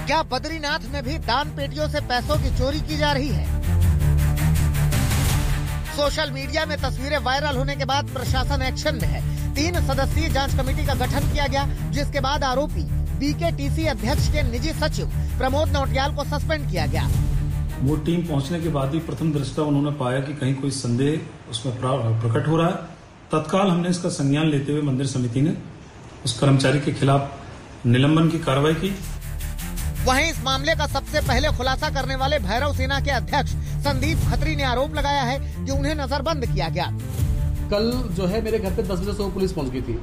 क्या बद्रीनाथ में भी दान पेटियों से पैसों की चोरी की जा रही है? सोशल मीडिया में तस्वीरें वायरल होने के बाद प्रशासन एक्शन में है। 3 सदस्यीय जांच कमेटी का गठन किया गया, जिसके बाद आरोपी बीकेटीसी अध्यक्ष के निजी सचिव प्रमोद नौटियाल को सस्पेंड किया गया। वो टीम पहुंचने के बाद ही प्रथम दृष्टया उन्होंने पाया कि कहीं कोई संदेह उसमें प्रकट हो रहा है। तत्काल हमने इसका संज्ञान लेते हुए मंदिर समिति ने उस कर्मचारी के खिलाफ निलंबन की कार्रवाई की। वहीं इस मामले का सबसे पहले खुलासा करने वाले भैरव सेना के अध्यक्ष संदीप खत्री ने आरोप लगाया है कि उन्हें नजरबंद किया गया। कल जो है मेरे घर पे 10 बजे से पुलिस पहुंच गई थी।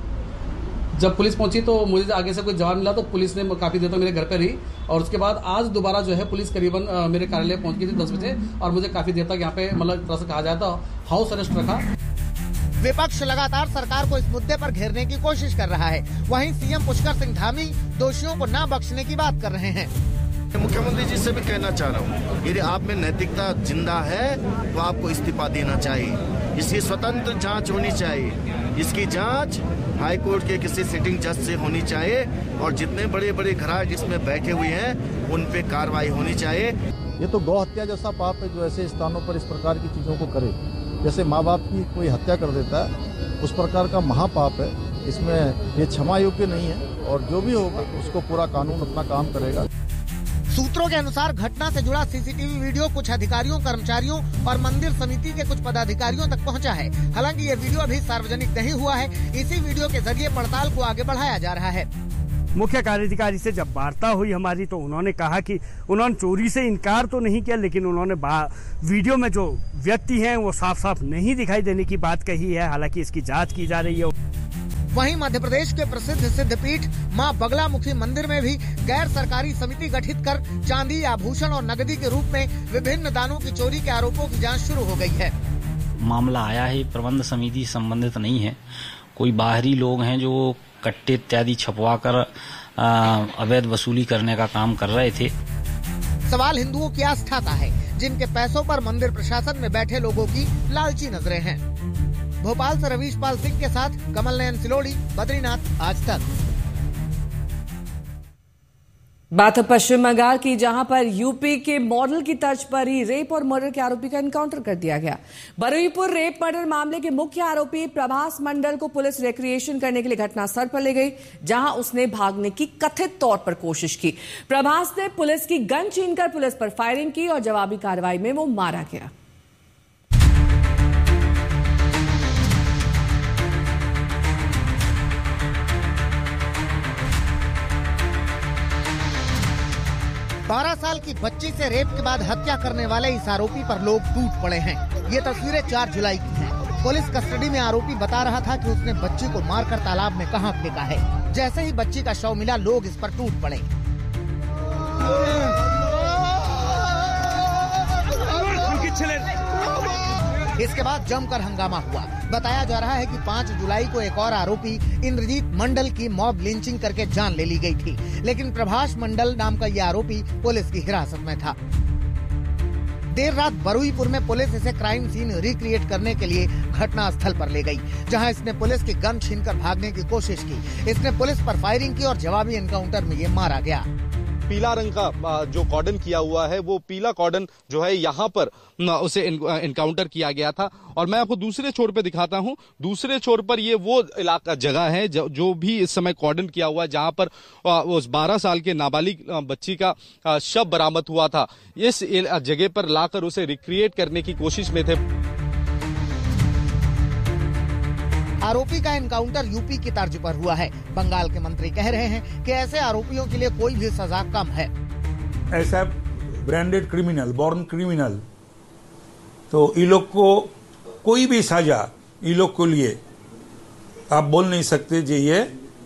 जब पुलिस पहुंची तो मुझे आगे से कोई जवाब मिला, तो पुलिस ने काफी देर तक मेरे घर पे रही और उसके बाद आज दोबारा जो है पुलिस करीबन मेरे कार्यालय पहुंच गई थी 10 बजे और मुझे काफी देर तक यहाँ पे मतलब तरह से कहा जाए तो हाउस अरेस्ट रखा। विपक्ष लगातार सरकार को इस मुद्दे पर घेरने की कोशिश कर रहा है। वहीं सीएम पुष्कर सिंह धामी दोषियों को न बख्शने की बात कर रहे हैं। मुख्यमंत्री जी से भी कहना चाह रहा हूँ, यदि आप में नैतिकता जिंदा है तो आपको इस्तीफा देना चाहिए। इसकी स्वतंत्र जांच होनी चाहिए। इसकी जांच हाई कोर्ट के किसी सिटिंग जज से होनी चाहिए और जितने बड़े बड़े घराट जिसमें बैठे हुए हैं उन पे कार्रवाई होनी चाहिए। ये तो गौ हत्या जैसा पाप है जो ऐसे स्थानों पर इस प्रकार की चीजों को करे। जैसे माँ बाप की कोई हत्या कर देता है, उस प्रकार का महापाप है। इसमें ये क्षमा योग्य नहीं है और जो भी होगा उसको पूरा कानून अपना काम करेगा। सूत्रों के अनुसार घटना से जुड़ा सीसीटीवी वीडियो कुछ अधिकारियों, कर्मचारियों और मंदिर समिति के कुछ पदाधिकारियों तक पहुंचा है। हालांकि ये वीडियो अभी सार्वजनिक नहीं हुआ है। इसी वीडियो के जरिए पड़ताल को आगे बढ़ाया जा रहा है। मुख्य कार्याधिकारी से जब वार्ता हुई हमारी तो उन्होंने कहा कि उन्होंने चोरी से इनकार तो नहीं किया, लेकिन उन्होंने वीडियो में जो व्यक्ति हैं वो साफ साफ नहीं दिखाई देने की बात कही है। हालांकि इसकी जांच की जा रही है। वहीं मध्य प्रदेश के प्रसिद्ध सिद्धपीठ मां बगलामुखी मंदिर में भी गैर सरकारी समिति गठित कर चांदी, आभूषण और नकदी के रूप में विभिन्न दानों की चोरी के आरोपों की जांच शुरू हो गई है। मामला आया है, प्रबंध समिति संबंधित नहीं है। कोई बाहरी लोग हैं जो कट्टे इत्यादि छपवाकर अवैध वसूली करने का काम कर रहे थे। सवाल हिंदुओं की आस्था का है, जिनके पैसों पर मंदिर प्रशासन में बैठे लोगों की लालची नजरें हैं। भोपाल से रवीश पाल सिंह के साथ कमल नयन सिलोड़ी, बद्रीनाथ आज तक। बात है पश्चिम बंगाल की, जहां पर यूपी के मॉडल की तर्ज पर ही रेप और मर्डर के आरोपी का एनकाउंटर कर दिया गया। बरुईपुर रेप मर्डर मामले के मुख्य आरोपी प्रभास मंडल को पुलिस रिक्रिएशन करने के लिए घटनास्थल पर ले गई, जहां उसने भागने की कथित तौर पर कोशिश की। प्रभास ने पुलिस की गन छीनकर पुलिस पर फायरिंग की और जवाबी कार्रवाई में वो मारा गया। बारह साल की बच्ची से रेप के बाद हत्या करने वाले इस आरोपी पर लोग टूट पड़े हैं। ये तस्वीरें 4 जुलाई की हैं। पुलिस कस्टडी में आरोपी बता रहा था कि उसने बच्ची को मारकर तालाब में कहां फेंका है। जैसे ही बच्ची का शव मिला, लोग इस पर टूट पड़े। इसके बाद जमकर हंगामा हुआ। बताया जा रहा है कि 5 जुलाई को एक और आरोपी इंद्रजीत मंडल की मॉब लिंचिंग करके जान ले ली गई थी, लेकिन प्रभास मंडल नाम का ये आरोपी पुलिस की हिरासत में था। देर रात बरुईपुर में पुलिस इसे क्राइम सीन रिक्रिएट करने के लिए घटना स्थल पर ले गई, जहां इसने पुलिस की गन छीनकर भागने की कोशिश की। इसने पुलिस पर फायरिंग की और जवाबी एनकाउंटर में ये मारा गया। पीला रंग का जो कॉर्डन किया हुआ है, वो पीला कॉर्डन जो है यहाँ पर उसे एनकाउंटर किया गया था। और मैं आपको दूसरे छोर पे दिखाता हूँ। दूसरे छोर पर ये वो इलाका जगह है जो भी इस समय कॉर्डन किया हुआ है, जहाँ पर उस 12 साल के नाबालिग बच्ची का शव बरामद हुआ था। इस जगह पर लाकर उसे रिक्रिएट करने की कोशिश में थे। आरोपी का एनकाउंटर यूपी की तर्ज पर हुआ है। बंगाल के मंत्री कह रहे हैं कि ऐसे आरोपियों के लिए कोई भी सजा कम है। ऐसा ब्रांडेड क्रिमिनल, बॉर्न क्रिमिनल, तो ये लोग को कोई भी सजा ये लोग को लिए आप बोल नहीं सकते जी ये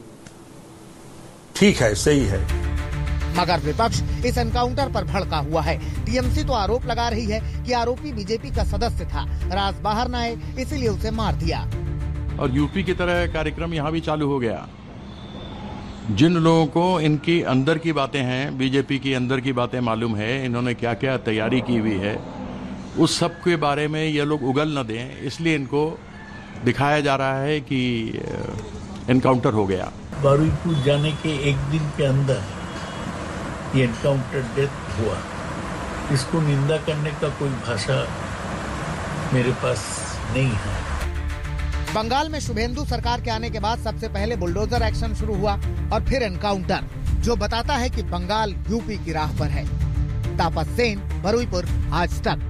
ठीक है, सही है। मगर विपक्ष इस एनकाउंटर पर भड़का हुआ है। टीएमसी तो आरोप लगा रही है कि आरोपी बीजेपी का सदस्य था, राज बाहर न आए इसीलिए उसे मार दिया। और यूपी की तरह कार्यक्रम यहाँ भी चालू हो गया। जिन लोगों को इनकी अंदर की बातें हैं, बीजेपी की अंदर की बातें मालूम है, इन्होंने क्या क्या तैयारी की हुई है, उस सब के बारे में ये लोग उगल न दें, इसलिए इनको दिखाया जा रहा है कि एनकाउंटर हो गया। बरुईपुर जाने के एक दिन के अंदर ये एनकाउंटर डेथ हुआ, इसको निंदा करने का कोई भाषा मेरे पास नहीं है। बंगाल में शुभेंदु सरकार के आने के बाद सबसे पहले बुलडोजर एक्शन शुरू हुआ और फिर एनकाउंटर, जो बताता है कि बंगाल यूपी की राह पर है। तापस सेन, बरुईपुर, आज तक।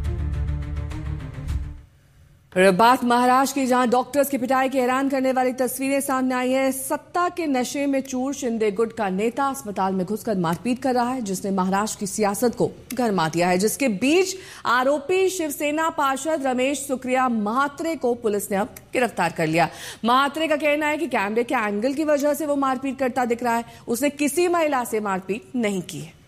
बात महाराष्ट्र की, जहां डॉक्टर्स की पिटाई की हैरान करने वाली तस्वीरें सामने आई है। सत्ता के नशे में चूर शिंदे गुट का नेता अस्पताल में घुसकर मारपीट कर रहा है, जिसने महाराष्ट्र की सियासत को गरमा दिया है। जिसके बीच आरोपी शिवसेना पार्षद रमेश सुक्रिया महात्रे को पुलिस ने अब गिरफ्तार कर लिया। महात्रे का कहना है कि कैमरे के एंगल की वजह से वो मारपीट करता दिख रहा है, उसने किसी महिला से मारपीट नहीं की है।